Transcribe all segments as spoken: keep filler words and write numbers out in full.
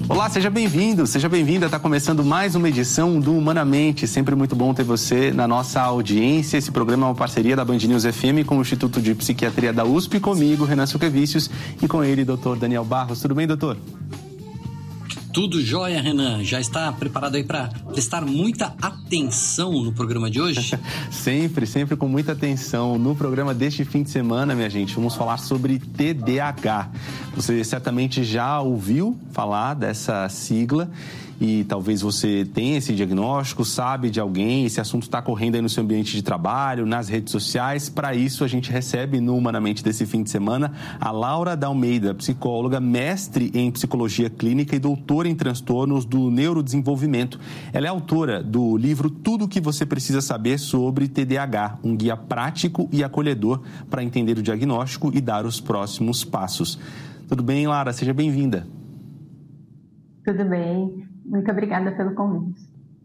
Olá, seja bem-vindo, seja bem-vinda. Está começando mais uma edição do Humanamente. Sempre muito bom ter você na nossa audiência. Esse programa é uma parceria da Band News F M com o Instituto de Psiquiatria da U S P, comigo, Renan Suquevicius, e com ele, doutor Daniel Barros. Tudo bem, doutor? Tudo jóia, Renan. Já está preparado aí para prestar muita atenção no programa de hoje? Sempre, sempre com muita atenção. No programa deste fim de semana, minha gente, vamos falar sobre T D A H. Você certamente já ouviu falar dessa sigla e talvez você tenha esse diagnóstico, sabe de alguém, esse assunto está correndo aí no seu ambiente de trabalho, nas redes sociais. Para isso, a gente recebe no Humanamente desse fim de semana a Laura da Almeida, psicóloga, mestre em psicologia clínica e doutora em transtornos do neurodesenvolvimento. Ela é autora do livro Tudo o que você precisa saber sobre T D A H, um guia prático e acolhedor para entender o diagnóstico e dar os próximos passos. Tudo bem, Lara? Seja bem-vinda. Tudo bem. Muito obrigada pelo convite.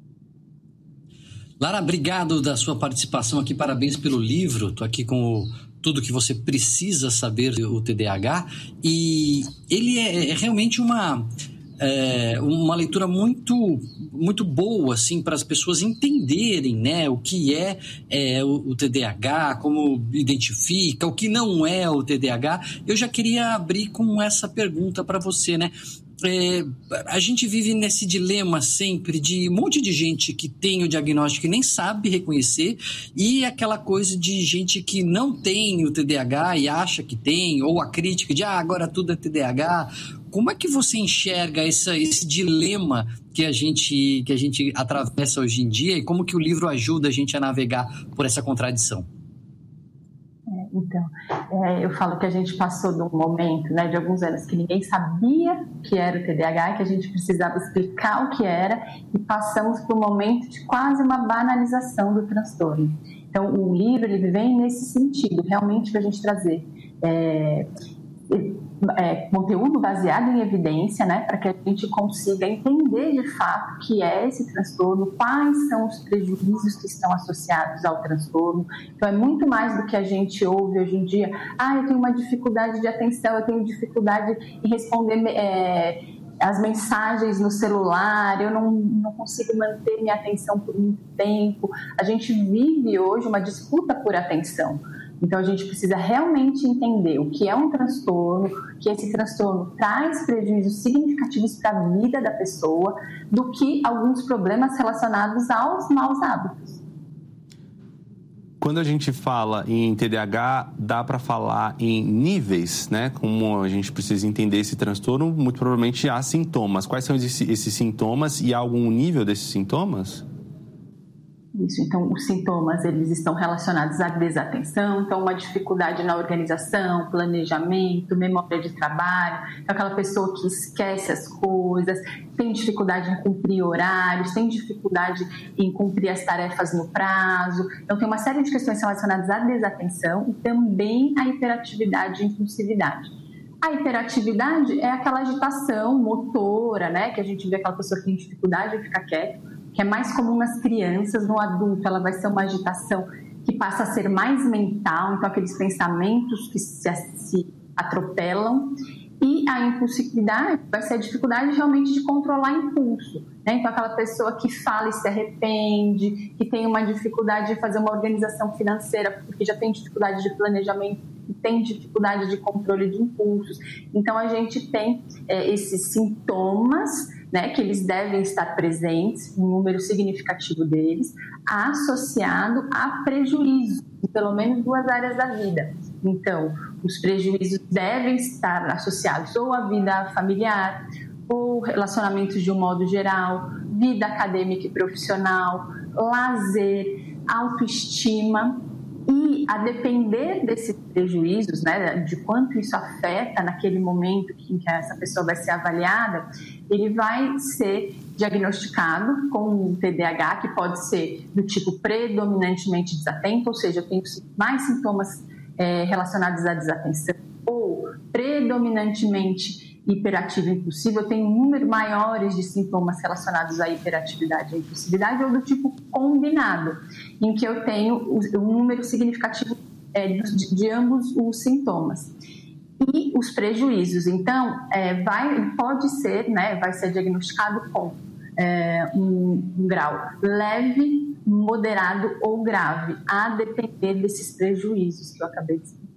Lara, obrigado da sua participação aqui, parabéns pelo livro. Estou aqui com o Tudo que você precisa saber o T D A H e ele é, é realmente uma, é, uma leitura muito, muito boa assim, para as pessoas entenderem, né, o que é, é o, o T D A H, como identifica, o que não é o T D A H. Eu já queria abrir com essa pergunta para você, né? É, a gente vive nesse dilema sempre de um monte de gente que tem o diagnóstico e nem sabe reconhecer, e aquela coisa de gente que não tem o T D A H e acha que tem, ou a crítica de ah, agora tudo é T D A H. Como é que você enxerga essa, esse dilema que a, gente, que a gente atravessa hoje em dia, e como que o livro ajuda a gente a navegar por essa contradição? Então, é, eu falo que a gente passou de um momento, né, de alguns anos que ninguém sabia que era o T D A H, que a gente precisava explicar o que era, e passamos por um momento de quase uma banalização do transtorno. Então, o livro ele vem nesse sentido, realmente para a gente trazer é, é, conteúdo baseado em evidência, né, para que a gente consiga entender de fato o que é esse transtorno, quais são os prejuízos que estão associados ao transtorno. Então é muito mais do que a gente ouve hoje em dia. Ah, eu tenho uma dificuldade de atenção, eu tenho dificuldade em responder é, as mensagens no celular, eu não, não consigo manter minha atenção por muito tempo. A gente vive hoje uma disputa por atenção. Então, a gente precisa realmente entender o que é um transtorno, que esse transtorno traz prejuízos significativos para a vida da pessoa, do que alguns problemas relacionados aos maus hábitos. Quando a gente fala em T D A H, dá para falar em níveis, né? Como a gente precisa entender esse transtorno, muito provavelmente há sintomas. Quais são esses, esses sintomas e há algum nível desses sintomas? Isso, então os sintomas eles estão relacionados à desatenção, então uma dificuldade na organização, planejamento, memória de trabalho, então aquela pessoa que esquece as coisas, tem dificuldade em cumprir horários, tem dificuldade em cumprir as tarefas no prazo. Então tem uma série de questões relacionadas à desatenção e também à hiperatividade e impulsividade. A hiperatividade é aquela agitação motora, né, que a gente vê aquela pessoa que tem dificuldade de ficar quieta, que é mais comum nas crianças. No adulto ela vai ser uma agitação que passa a ser mais mental, então aqueles pensamentos que se, se atropelam. E a impulsividade vai ser a dificuldade realmente de controlar impulso, né? Então aquela pessoa que fala e se arrepende, que tem uma dificuldade de fazer uma organização financeira porque já tem dificuldade de planejamento, tem dificuldade de controle de impulsos. Então a gente tem é, esses sintomas, né, que eles devem estar presentes, um número significativo deles, associado a prejuízo em pelo menos duas áreas da vida. Então, os prejuízos devem estar associados ou à vida familiar, ou relacionamentos de um modo geral, vida acadêmica e profissional, lazer, autoestima. E a depender desses prejuízos, né, de quanto isso afeta naquele momento em que essa pessoa vai ser avaliada, ele vai ser diagnosticado com um T D A H que pode ser do tipo predominantemente desatento, ou seja, eu tenho mais sintomas é, relacionados à desatenção, ou predominantemente hiperativo e impulsivo, eu tenho um número maiores de sintomas relacionados à hiperatividade e impulsividade, ou do tipo combinado, em que eu tenho um número significativo é, de, de ambos os sintomas. e os prejuízos. Então, é, vai, pode ser, né, vai ser diagnosticado com é, um, um grau leve, moderado ou grave, a depender desses prejuízos que eu acabei de explicar.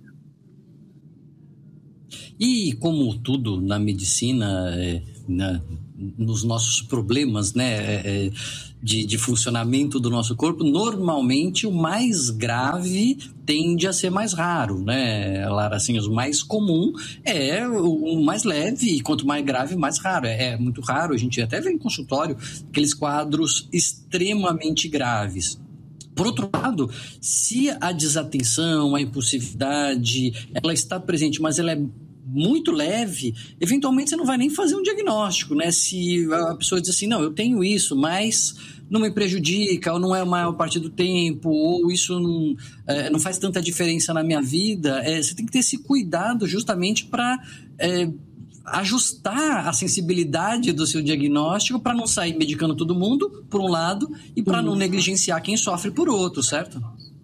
E como tudo na medicina, é, na, nos nossos problemas, né, é, de, de funcionamento do nosso corpo, normalmente o mais grave tende a ser mais raro, né, Lara? Assim, o mais comum é o mais leve, e quanto mais grave, mais raro. É, é muito raro, a gente até vê em consultório aqueles quadros extremamente graves. Por outro lado, se a desatenção, a impulsividade, ela está presente, mas ela é muito leve, eventualmente você não vai nem fazer um diagnóstico, né? Se a pessoa diz assim, não, eu tenho isso, mas não me prejudica, ou não é a maior parte do tempo, ou isso não, é, não faz tanta diferença na minha vida, é, você tem que ter esse cuidado justamente para é, ajustar a sensibilidade do seu diagnóstico para não sair medicando todo mundo, por um lado, e para não negligenciar quem sofre por outro, certo?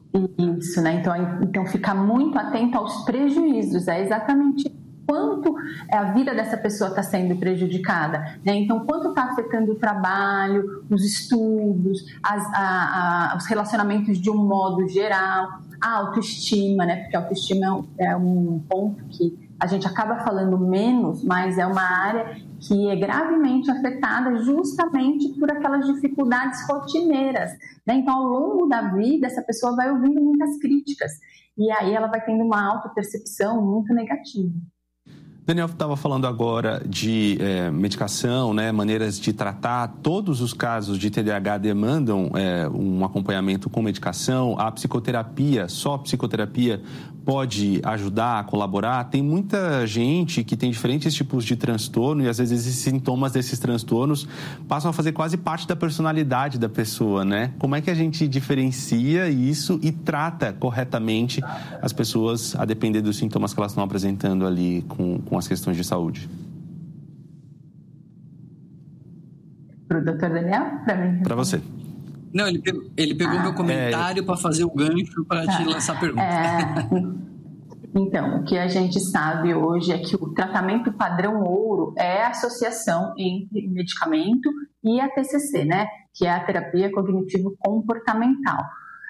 Isso, né? Então, então ficar muito atento aos prejuízos, é exatamente quanto a vida dessa pessoa está sendo prejudicada, né? Então, quanto está afetando o trabalho, os estudos, as, a, a, os relacionamentos de um modo geral, a autoestima, né? Porque a autoestima é um ponto que a gente acaba falando menos, mas é uma área que é gravemente afetada justamente por aquelas dificuldades rotineiras, né? Então, ao longo da vida, essa pessoa vai ouvindo muitas críticas e aí ela vai tendo uma autopercepção muito negativa. Daniel estava falando agora de é, medicação, né, maneiras de tratar. Todos os casos de T D A H demandam é, um acompanhamento com medicação. A psicoterapia, só a psicoterapia pode ajudar a colaborar. Tem muita gente que tem diferentes tipos de transtorno e às vezes esses sintomas desses transtornos passam a fazer quase parte da personalidade da pessoa, né? Como é que a gente diferencia isso e trata corretamente as pessoas a depender dos sintomas que elas estão apresentando ali com, com as questões de saúde? Para o doutor Daniel? Para mim? Para você. Não, ele pegou, ele pegou ah, meu comentário é... para fazer o gancho para te lançar a pergunta. É... Então, o que a gente sabe hoje é que o tratamento padrão ouro é a associação entre medicamento e a T C C, né? Que é a terapia cognitivo-comportamental.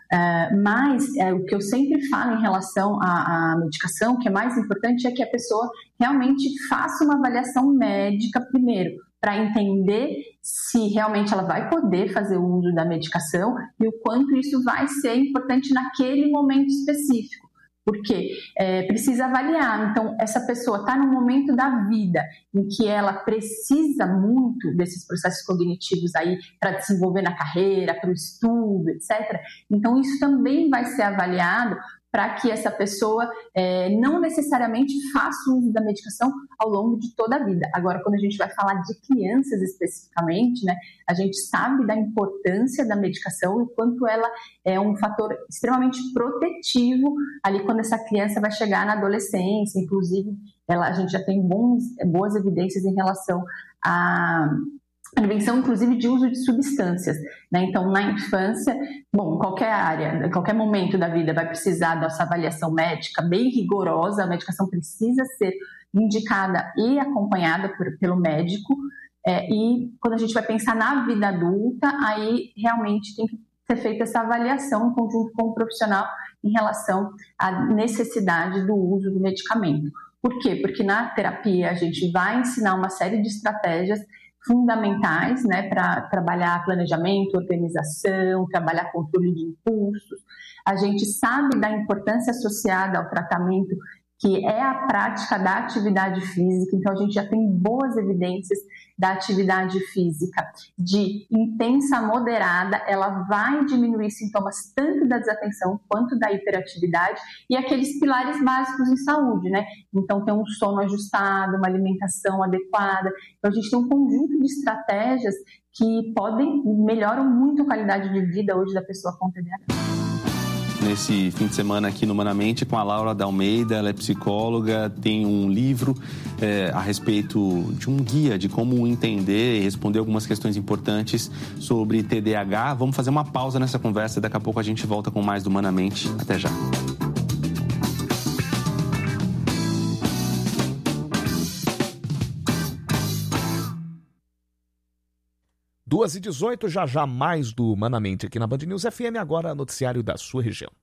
Uh, mas uh, o que eu sempre falo em relação à, à medicação, que é mais importante, é que a pessoa realmente faça uma avaliação médica primeiro, para entender se realmente ela vai poder fazer o uso da medicação e o quanto isso vai ser importante naquele momento específico. Porque é, precisa avaliar. Então, essa pessoa está num momento da vida em que ela precisa muito desses processos cognitivos aí para desenvolver na carreira, para o estudo, etcétera. Então, isso também vai ser avaliado para que essa pessoa é, não necessariamente faça o uso da medicação ao longo de toda a vida. Agora, quando a gente vai falar de crianças especificamente, né, a gente sabe da importância da medicação e o quanto ela é um fator extremamente protetivo ali quando essa criança vai chegar na adolescência. Inclusive, ela, a gente já tem bons, boas evidências em relação a... prevenção, inclusive, de uso de substâncias, né? Então, na infância, bom, qualquer área, em qualquer momento da vida vai precisar dessa avaliação médica bem rigorosa, a medicação precisa ser indicada e acompanhada por, pelo médico, é, e quando a gente vai pensar na vida adulta, aí realmente tem que ser feita essa avaliação em conjunto com o profissional em relação à necessidade do uso do medicamento. Por quê? Porque na terapia a gente vai ensinar uma série de estratégias fundamentais, né, para trabalhar planejamento, organização, trabalhar controle de impulsos. A gente sabe da importância associada ao tratamento, que é a prática da atividade física. Então, a gente já tem boas evidências da atividade física de intensa a moderada, ela vai diminuir sintomas tanto da desatenção quanto da hiperatividade e aqueles pilares básicos em saúde, né? Então, tem um sono ajustado, uma alimentação adequada. Então, a gente tem um conjunto de estratégias que podem, melhoram muito a qualidade de vida hoje da pessoa com T D A H. Nesse fim de semana aqui no Humanamente com a Laura D'Almeida, ela é psicóloga, tem um livro é, a respeito de um guia de como entender e responder algumas questões importantes sobre T D A H. Vamos fazer uma pausa nessa conversa e daqui a pouco a gente volta com mais do Humanamente. Até já. duas e dezoito, já já mais do Humanamente aqui na Band News F M, agora noticiário da sua região.